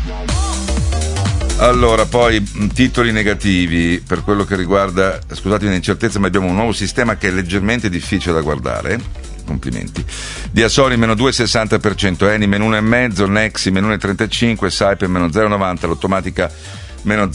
Allora, poi titoli negativi per quello che riguarda, scusatemi l'incertezza, ma abbiamo un nuovo sistema che è leggermente difficile da guardare. Complimenti. Diasoli meno 2,60%, Eni meno 1,5%, Nexi meno 1,35%, Saipem meno 0,90%, l'Automatica meno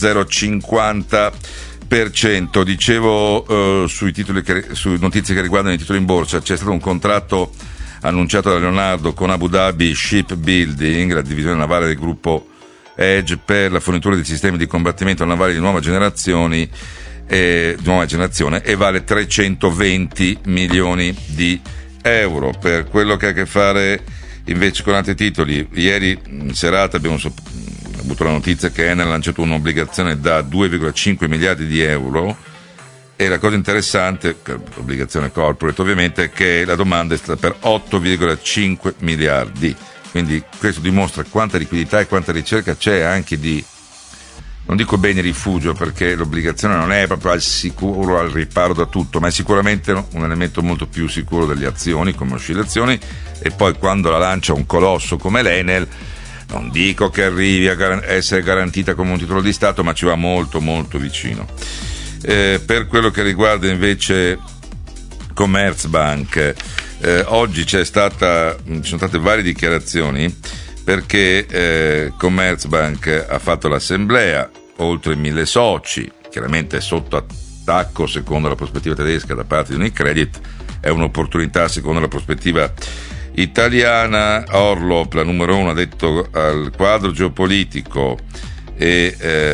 0,50%. Dicevo sui titoli su notizie che riguardano i titoli in borsa, c'è stato un contratto annunciato da Leonardo con Abu Dhabi Shipbuilding, la divisione navale del gruppo Edge, per la fornitura di sistemi di combattimento navali di nuova generazione e vale 320 milioni di euro. Per quello che ha a che fare invece con altri titoli, ieri in serata abbiamo avuto la notizia che Enel ha lanciato un'obbligazione da 2,5 miliardi di euro, e la cosa interessante, obbligazione corporate ovviamente, è che la domanda è stata per 8,5 miliardi. Quindi questo dimostra quanta liquidità e quanta ricerca c'è anche di, non dico beni rifugio, perché l'obbligazione non è proprio al sicuro, al riparo da tutto, ma è sicuramente un elemento molto più sicuro delle azioni come oscillazioni. E poi quando la lancia un colosso come l'Enel, non dico che arrivi a essere garantita come un titolo di Stato, ma ci va molto molto vicino. Per quello che riguarda invece Commerzbank, oggi ci sono state varie dichiarazioni, perché Commerzbank ha fatto l'assemblea, oltre 1.000 soci, chiaramente sotto attacco secondo la prospettiva tedesca da parte di Unicredit, è un'opportunità secondo la prospettiva italiana. Orlop, la numero 1, ha detto al quadro geopolitico e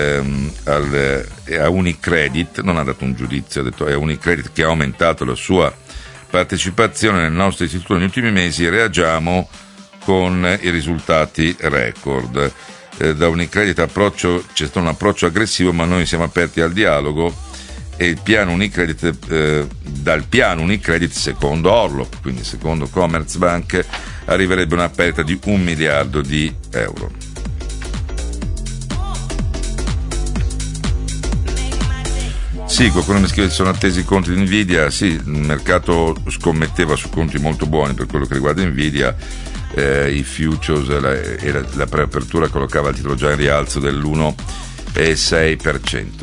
a Unicredit, non ha dato un giudizio, ha detto è Unicredit che ha aumentato la sua partecipazione nel nostro istituto negli ultimi mesi, reagiamo con i risultati record. Da Unicredit c'è stato un approccio aggressivo, ma noi siamo aperti al dialogo, e il piano Unicredit, dal piano Unicredit secondo Orlop, quindi secondo Commerzbank, arriverebbe una perdita di 1 miliardo di euro. Sì, qualcuno mi scrive che sono attesi i conti di Nvidia. Sì, il mercato scommetteva su conti molto buoni per quello che riguarda Nvidia, i futures e la preapertura collocava il titolo già in rialzo dell'1,6%.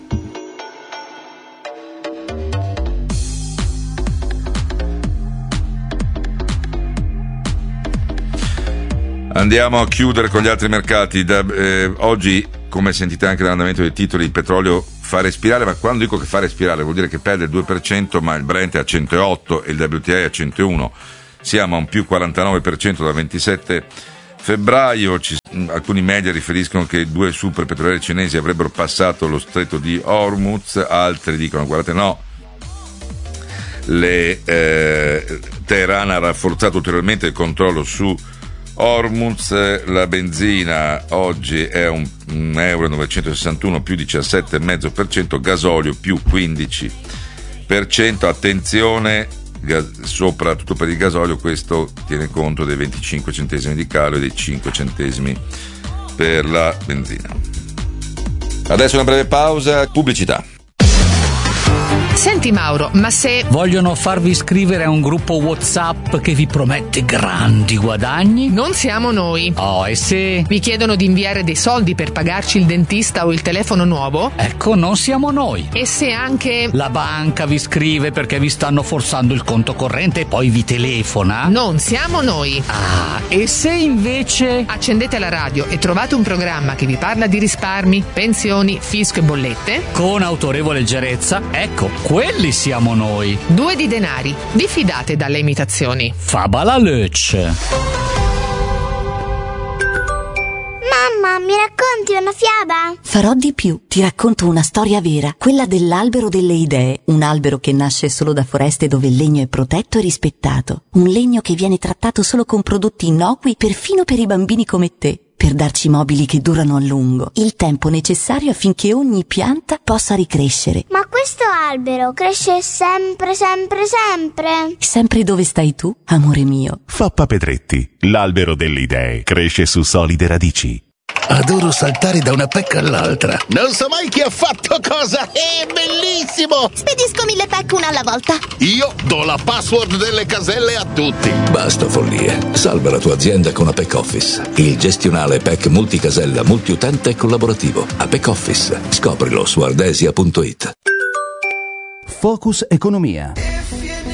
Andiamo a chiudere con gli altri mercati. Oggi, come sentite anche dall'andamento dei titoli, il petrolio fa respirare, ma quando dico che fa respirare vuol dire che perde il 2%, ma il Brent è a 108 e il WTI è a 101. Siamo a un più 49% dal 27 febbraio. Alcuni media riferiscono che 2 super petrolieri cinesi avrebbero passato lo stretto di Hormuz, altri dicono guardate no, Teheran ha rafforzato ulteriormente il controllo su Hormuz. La benzina oggi è €1,961 più 17,5%, gasolio più 15%. Attenzione, soprattutto per il gasolio, questo tiene conto dei 25 centesimi di calo e dei 5 centesimi per la benzina. Adesso una breve pausa, pubblicità. Senti Mauro, ma se vogliono farvi iscrivere a un gruppo WhatsApp che vi promette grandi guadagni? non siamo noi. Oh, e se Vi chiedono di inviare dei soldi per pagarci il dentista o il telefono nuovo? ecco, non siamo noi. E se anche La banca vi scrive perché vi stanno forzando il conto corrente e poi vi telefona? non siamo noi. Ah, e se invece Accendete la radio e trovate un programma che vi parla di risparmi, pensioni, fisco e bollette? con autorevole leggerezza, ecco, quelli siamo noi. 2 di denari. Vi fidate dalle imitazioni? Fabala Lötsch. Mamma, mi racconti una fiaba? Farò di più, ti racconto una storia vera, quella dell'albero delle idee, un albero che nasce solo da foreste dove il legno è protetto e rispettato, un legno che viene trattato solo con prodotti innocui perfino per i bambini come te, per darci mobili che durano a lungo, il tempo necessario affinché ogni pianta possa ricrescere. Ma questo albero cresce sempre, sempre, sempre? Sempre dove stai tu, amore mio. Fappa Pedretti, l'albero delle idee, cresce su solide radici. Adoro saltare da una PEC all'altra. Non so mai chi ha fatto cosa. È bellissimo. Spedisco 1000 PEC una alla volta. Io do la password delle caselle a tutti. Basta follie. Salva la tua azienda con Apec Office. Il gestionale PEC multicasella, multiutente e collaborativo. Apec Office. Scoprilo su ardesia.it. Focus Economia.